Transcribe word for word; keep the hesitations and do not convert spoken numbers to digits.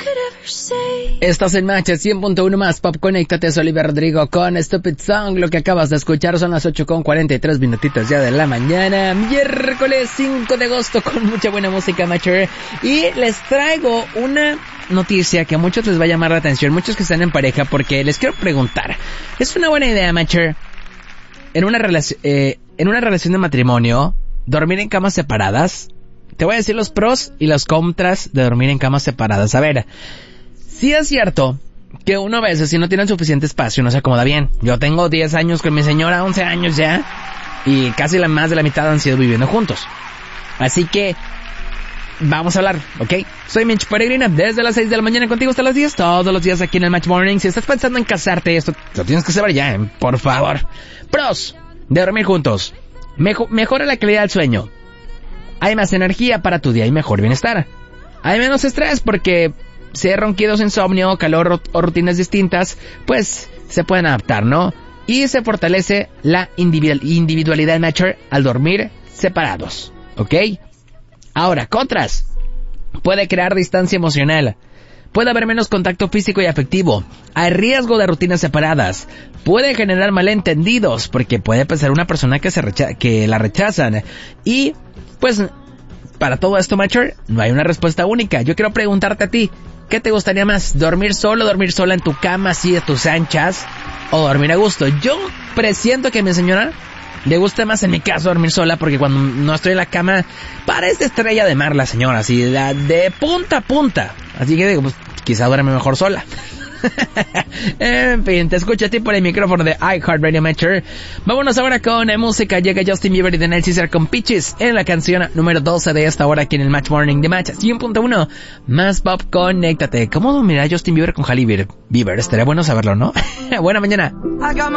Estás en Match cien punto uno más Pop. Conéctate, soy Oliver Rodrigo con Stupid Song. Lo que acabas de escuchar son las ocho con cuarenta y tres minutitos ya de la mañana, miércoles cinco de agosto, con mucha buena música, Matcher. Y les traigo una noticia que a muchos les va a llamar la atención, muchos que están en pareja, porque les quiero preguntar, ¿es una buena idea, Matcher, en una relación, eh, en una relación de matrimonio, dormir en camas separadas? Te voy a decir los pros y los contras de dormir en camas separadas. A ver, sí es cierto que uno a veces, si no tiene suficiente espacio, no se acomoda bien. Yo tengo diez años con mi señora, once años ya, y casi la más de la mitad han sido viviendo juntos. Así que vamos a hablar, ¿ok? Soy Mitch Peregrina, desde las seis de la mañana contigo hasta las diez, todos los días aquí en el Match Morning. Si estás pensando en casarte, esto lo tienes que saber ya, ¿eh? Por favor. Pros de dormir juntos: Mejo- mejora la calidad del sueño. Hay más energía para tu día y mejor bienestar. Hay menos estrés porque si hay ronquidos, insomnio, calor o rutinas distintas, pues se pueden adaptar, ¿no? Y se fortalece la individualidad Matcher al dormir separados, ¿ok? Ahora, contras: puede crear distancia emocional. Puede haber menos contacto físico y afectivo. Hay riesgo de rutinas separadas. Puede generar malentendidos porque puede pensar una persona que se recha- que la rechazan. Y pues para todo esto, Matcher, no hay una respuesta única. Yo quiero preguntarte a ti, ¿qué te gustaría más? ¿Dormir solo, dormir sola en tu cama así de tus anchas? ¿O dormir a gusto? Yo presiento que a mi señora le gusta más, en mi caso, dormir sola, porque cuando no estoy en la cama parece estrella de mar la señora, así de, de punta a punta. Así que digo, pues quizá duerme mejor sola. En fin, te escucho a ti por el micrófono de iHeartRadio Matcher. Vámonos ahora con eh, música. Llega Justin Bieber y Daniel Caesar con Peaches en la canción número doce de esta hora aquí en el Match Morning de Match cien punto uno más Pop. Conéctate. ¿Cómo dormirá Justin Bieber con Hailey Bieber? Estaría bueno saberlo, ¿no? Buena mañana.